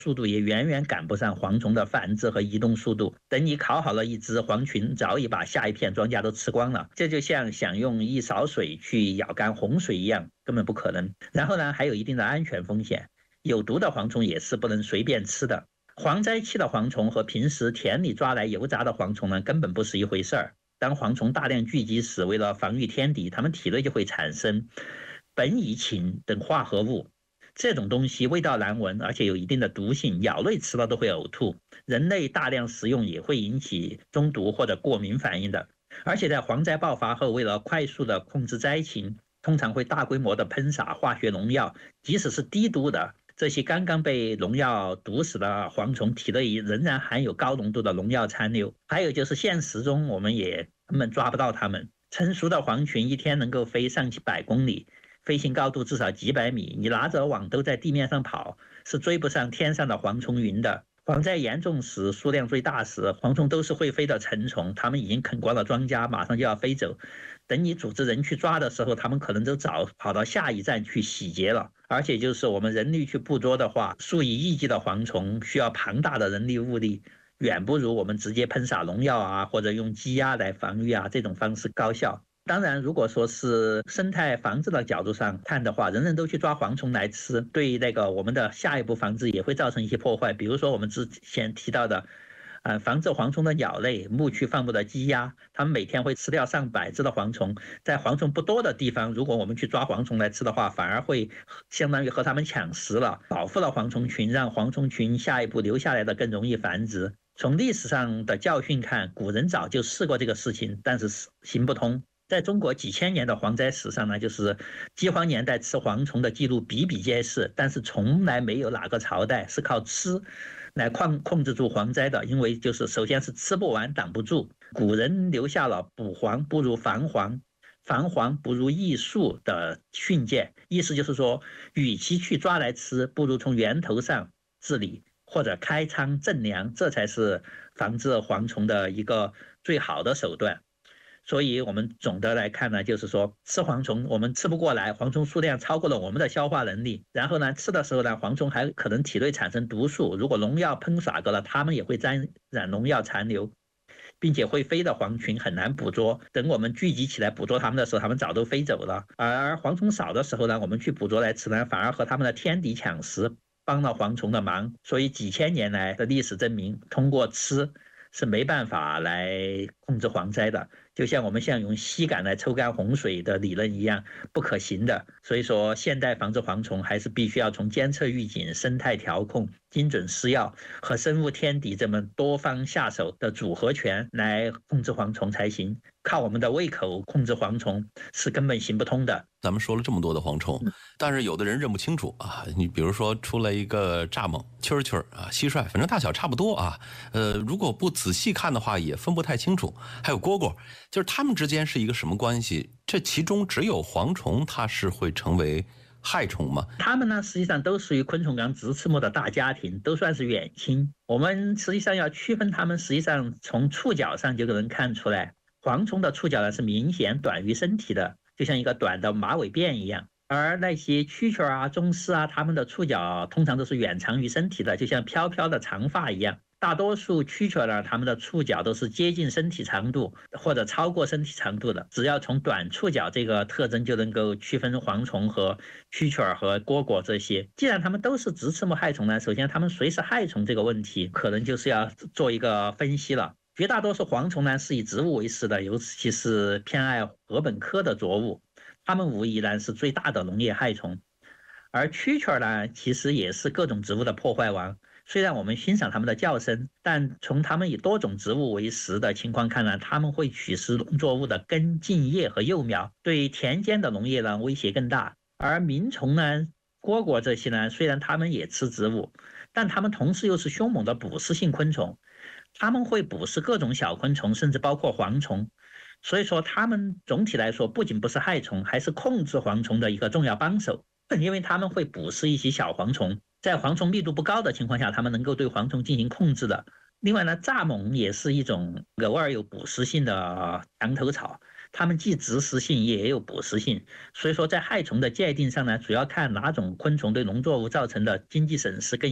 速度也远远赶不上蝗虫的繁殖和移动速度。等你烤好了一只，蝗群早已把下一片庄稼都吃光了。这就像想用一勺水去舀干洪水一样，根本不可能。然后呢，还有一定的安全风险，有毒的蝗虫也是不能随便吃的。蝗灾期的蝗虫和平时田里抓来油炸的蝗虫呢，根本不是一回事儿。当蝗虫大量聚集时，为了防御天敌，它们体内就会产生苯乙腈等化合物。这种东西味道难闻，而且有一定的毒性，鸟类吃了都会呕吐，人类大量食用也会引起中毒或者过敏反应的。而且在蝗灾爆发后，为了快速的控制灾情，通常会大规模的喷洒化学农药，即使是低毒的，这些刚刚被农药毒死的蝗虫体内仍然含有高浓度的农药残留。还有就是现实中我们也根本抓不到它们。成熟的蝗群一天能够飞上100公里，飞行高度至少几百米，你拿着网兜在地面上跑，是追不上天上的蝗虫云的。蝗灾严重时，数量最大时，蝗虫都是会飞的成虫，它们已经啃光了庄稼，马上就要飞走。等你组织人去抓的时候，它们可能都早跑到下一站去洗劫了。而且就是我们人力去捕捉的话，数以亿计的蝗虫需要庞大的人力物力，远不如我们直接喷洒农药啊，或者用鸡鸭来防御啊，这种方式高效。当然，如果说是生态防治的角度上看的话，人人都去抓蝗虫来吃，对那个我们的下一步防治也会造成一些破坏。比如说我们之前提到的，防治蝗虫的鸟类，牧区放牧的鸡鸭，它们每天会吃掉上百只的蝗虫。在蝗虫不多的地方，如果我们去抓蝗虫来吃的话，反而会相当于和它们抢食了，保护了蝗虫群，让蝗虫群下一步留下来的更容易繁殖。从历史上的教训看，古人早就试过这个事情，但是行不通。在中国几千年的蝗灾史上呢，就是饥荒年代吃蝗虫的记录比比皆是，但是从来没有哪个朝代是靠吃来控制住蝗灾的，因为就是首先是吃不完挡不住。古人留下了捕蝗不如防蝗，防蝗不如益树的训诫，意思就是说，与其去抓来吃，不如从源头上治理，或者开仓赈粮，这才是防治蝗虫的一个最好的手段。所以我们总的来看呢，就是说吃蝗虫我们吃不过来，蝗虫数量超过了我们的消化能力。然后呢，吃的时候呢，蝗虫还可能体内产生毒素，如果农药喷洒过了，它们也会沾染农药残留，并且会飞的蝗群很难捕捉。等我们聚集起来捕捉它们的时候，它们早都飞走了。而蝗虫少的时候呢，我们去捕捉来吃呢，反而和它们的天敌抢食，帮了蝗虫的忙。所以几千年来的历史证明，通过吃是没办法来控制蝗灾的，就像我们像用吸杆来抽干洪水的理论一样，不可行的。所以说，现代防治蝗虫还是必须要从监测预警、生态调控、精准施药和生物天敌这么多方下手的组合拳来控制蝗虫才行。靠我们的胃口控制蝗虫是根本行不通的。 咱们说了这么多的蝗虫，但是有的人认不清楚啊。你比如说出来一个蚱蜢、蛐蛐啊、蟋蟀，反正大小差不多啊。如果不仔细看的话，也分不太清楚。还有蝈蝈，就是它们之间是一个什么关系？这其中只有蝗虫它是会成为害虫吗？ 它们呢，实际上都属于昆虫纲直翅目的大家庭，都算是远亲。我们实际上要区分它们，实际上从触角上就能看出来。蝗虫的触角呢是明显短于身体的，就像一个短的马尾辫一样。而那些蛐蛐啊、螽斯啊，它们的触角通常都是远长于身体的，就像飘飘的长发一样。大多数蛐蛐呢，它们的触角都是接近身体长度或者超过身体长度的。只要从短触角这个特征就能够区分蝗虫和蛐蛐和蝈蝈这些。既然它们都是直翅目害虫呢，首先它们谁是害虫这个问题，可能就是要做一个分析了。绝大多数蝗虫呢是以植物为食的，尤其是偏爱禾本科的作物，它们无疑然是最大的农业害虫。而蛐蛐呢，其实也是各种植物的破坏王。虽然我们欣赏它们的叫声，但从它们以多种植物为食的情况看呢，它们会取食农作物的根、茎、叶和幼苗，对田间的农业呢威胁更大。而鸣虫呢、蝈蝈这些呢，虽然它们也吃植物，但它们同时又是凶猛的捕食性昆虫，它们会捕食各种小昆虫，甚至包括蝗虫。所以说，它们总体来说不仅不是害虫，还是控制蝗虫的一个重要帮手，因为它们会捕食一些小蝗虫。在蝗虫密度不高的情况下，它们能够对蝗虫进行控制的。另外呢，蚱蜢也是一种偶尔有捕食性的墙头草，它们既植食性也有捕食性。所以说，在害虫的界定上呢，主要看哪种昆虫对农作物造成的经济损失更